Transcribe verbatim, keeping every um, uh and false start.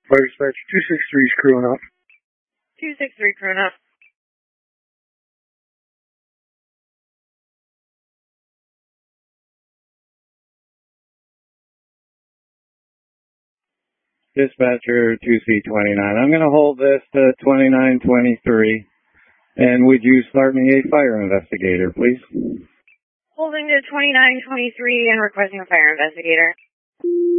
Fire dispatch two six three is crewing up. two six three crewing up. Dispatcher two C twenty-nine. I'm going to hold this to twenty-nine twenty-three. And would you start me a fire investigator, please? Holding to twenty-nine twenty-three and requesting a fire investigator.